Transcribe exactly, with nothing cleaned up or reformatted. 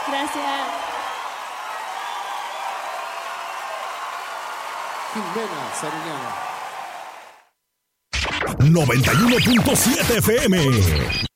Gracias. Jimena Sariñana. noventa y uno punto siete F M.